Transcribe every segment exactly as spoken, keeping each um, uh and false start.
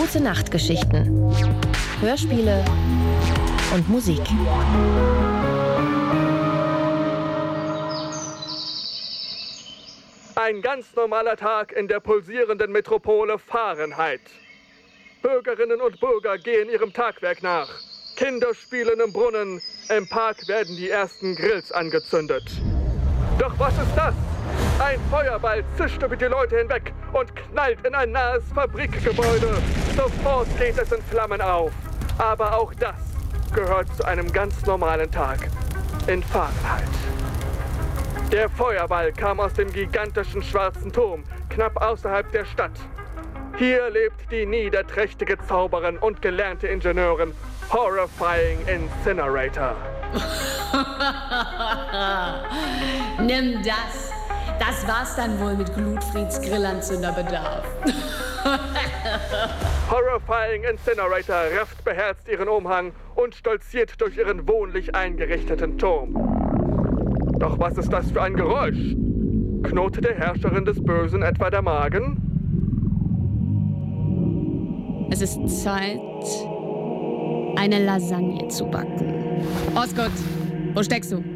Gute Nachtgeschichten, Hörspiele und Musik. Ein ganz normaler Tag in der pulsierenden Metropole Fahrenheit. Bürgerinnen und Bürger gehen ihrem Tagwerk nach. Kinder spielen im Brunnen. Im Park werden die ersten Grills angezündet. Doch was ist das? Ein Feuerball zischt über die Leute hinweg und knallt in ein nahes Fabrikgebäude. Sofort geht es in Flammen auf. Aber auch das gehört zu einem ganz normalen Tag in Fahrenheit. Der Feuerball kam aus dem gigantischen schwarzen Turm, knapp außerhalb der Stadt. Hier lebt die niederträchtige Zauberin und gelernte Ingenieurin Horrifying Incinerator. Nimm das. Das war's dann wohl mit Glutfrieds Grillanzünderbedarf. Horrifying Incinerator rafft beherzt ihren Umhang und stolziert durch ihren wohnlich eingerichteten Turm. Doch was ist das für ein Geräusch? Knurrte der Herrscherin des Bösen etwa der Magen? Es ist Zeit, eine Lasagne zu backen. Osgott, wo steckst du?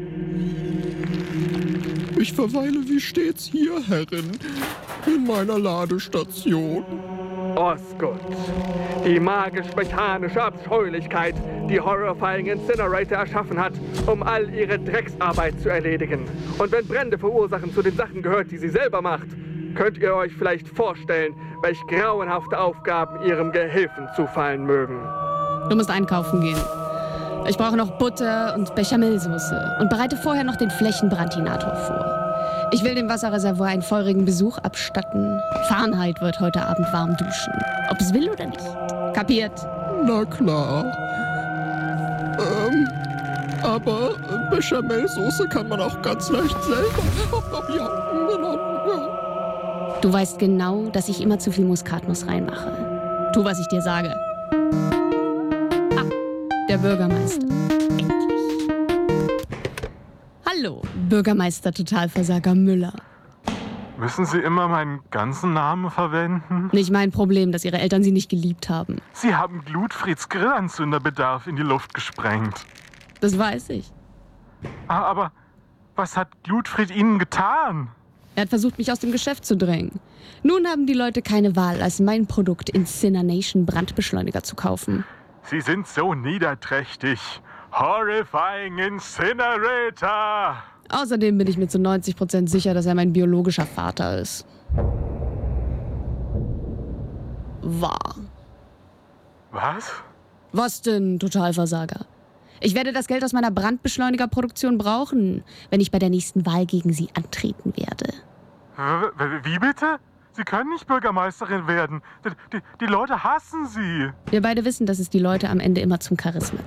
Ich verweile wie stets hier, Herrin, in meiner Ladestation. Osgott, die magisch-mechanische Abscheulichkeit, die Horrifying Incinerator erschaffen hat, um all ihre Drecksarbeit zu erledigen. Und wenn Brände verursachen zu den Sachen gehört, die sie selber macht, könnt ihr euch vielleicht vorstellen, welch grauenhafte Aufgaben ihrem Gehilfen zufallen mögen. Du musst einkaufen gehen. Ich brauche noch Butter und Bechamelsoße und bereite vorher noch den Flächenbrandinator vor. Ich will dem Wasserreservoir einen feurigen Besuch abstatten. Fahrenheit wird heute Abend warm duschen. Ob es will oder nicht. Kapiert? Na klar. Ähm, aber Bechamelsoße kann man auch ganz leicht selber. Ja, ja. Du weißt genau, dass ich immer zu viel Muskatnuss reinmache. Tu, was ich dir sage. Ah, der Bürgermeister. Endlich. Hallo, Bürgermeister Totalversager Müller. Müssen Sie immer meinen ganzen Namen verwenden? Nicht mein Problem, dass Ihre Eltern Sie nicht geliebt haben. Sie haben Glutfrieds Grillanzünderbedarf in die Luft gesprengt. Das weiß ich. Ah, aber was hat Glutfried Ihnen getan? Er hat versucht, mich aus dem Geschäft zu drängen. Nun haben die Leute keine Wahl, als mein Produkt Incineration Brandbeschleuniger zu kaufen. Sie sind so niederträchtig. Horrifying Incinerator! Außerdem bin ich mir zu neunzig Prozent sicher, dass er mein biologischer Vater ist. War. Was? Was denn, Totalversager? Ich werde das Geld aus meiner Brandbeschleunigerproduktion brauchen, wenn ich bei der nächsten Wahl gegen Sie antreten werde. Wie bitte? Sie können nicht Bürgermeisterin werden. Die, die, die Leute hassen Sie. Wir beide wissen, dass es die Leute am Ende immer zum Charisma